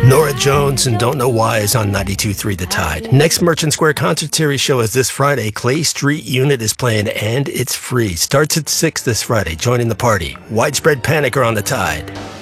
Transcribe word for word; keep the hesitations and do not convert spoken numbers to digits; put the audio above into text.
Nora Jones and Don't Know Why is on ninety-two point three The Tide. Next Merchant Square Concert Series show is this Friday. Clay Street Unit is playing, and it's free. Starts at six this Friday. Joining the party. Widespread Panic are on The Tide.